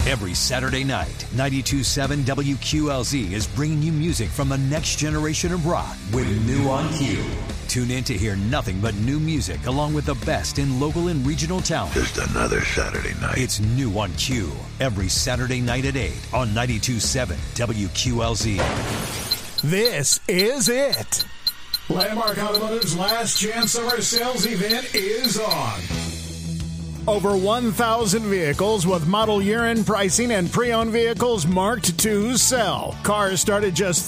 Every Saturday night, 92.7 WQLZ is bringing you music from the next generation of rock with New on Q. Tune in to hear nothing but new music along with the best in local and regional talent. Just another Saturday night. It's New on Q. Every Saturday night at 8 on 92.7 WQLZ. This is it. Landmark Automotive's last chance summer sales event is on. Over 1,000 vehicles with model year-end pricing and pre-owned vehicles marked to sell. Cars start at just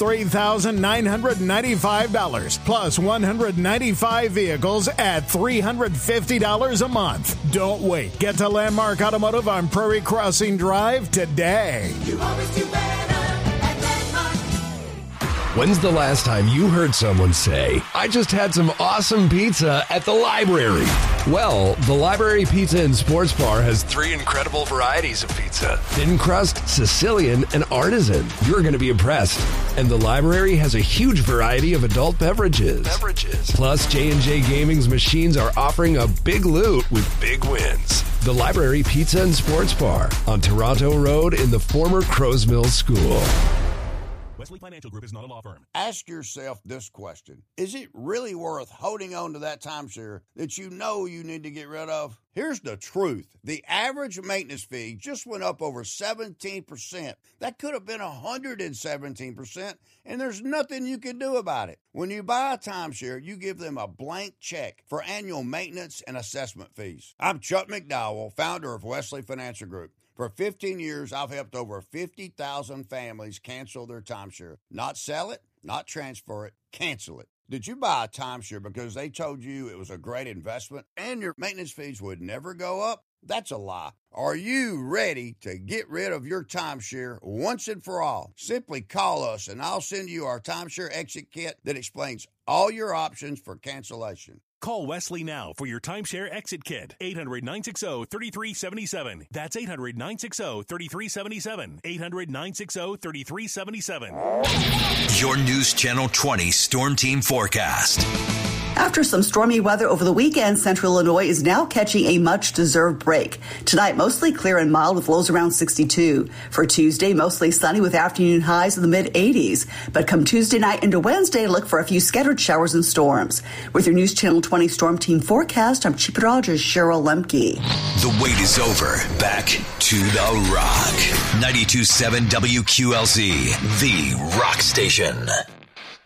$3,995, plus 195 vehicles at $350 a month. Don't wait. Get to Landmark Automotive on Prairie Crossing Drive today. You always do better at Landmark. When's the last time you heard someone say, I just had some awesome pizza at the library? Well, the Library Pizza and Sports Bar has 3 incredible varieties of pizza: thin crust, Sicilian, and artisan. You're going to be impressed. And the library has a huge variety of adult beverages. Plus, J&J Gaming's machines are offering a big loot with big wins. The Library Pizza and Sports Bar on Toronto Road in the former Crows Mill School. Wesley Financial Group is not a law firm. Ask yourself this question. Is it really worth holding on to that timeshare that you know you need to get rid of? Here's the truth. The average maintenance fee just went up over 17%. That could have been 117%, and there's nothing you can do about it. When you buy a timeshare, you give them a blank check for annual maintenance and assessment fees. I'm Chuck McDowell, founder of Wesley Financial Group. For 15 years, I've helped over 50,000 families cancel their timeshare. Not sell it, not transfer it, cancel it. Did you buy a timeshare because they told you it was a great investment and your maintenance fees would never go up? That's a lie. Are you ready to get rid of your timeshare once and for all? Simply call us and I'll send you our timeshare exit kit that explains all your options for cancellation. Call Wesley now for your timeshare exit kit. 800-960-3377. That's 800-960-3377. 800-960-3377. Your News Channel 20 Storm Team Forecast. After some stormy weather over the weekend, central Illinois is now catching a much-deserved break. Tonight, mostly clear and mild with lows around 62. For Tuesday, mostly sunny with afternoon highs in the mid-80s. But come Tuesday night into Wednesday, look for a few scattered showers and storms. With your News Channel 20 Storm Team Forecast, I'm Chip Rogers' Cheryl Lemke. The wait is over. Back to the rock. 92.7 WQLZ, the rock station.